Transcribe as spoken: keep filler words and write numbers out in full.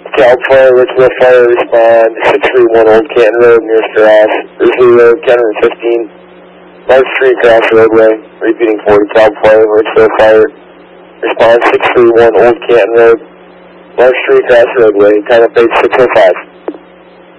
California, Richmond Fire, respond six three one Old Canton Road, nearest your house. Grizzly Road, Canton fifteen. Large tree across the roadway. Repeating forty, California, Richmond Fire. Respond six three one Old Canton Road. Large tree across the roadway. Time of page six oh five.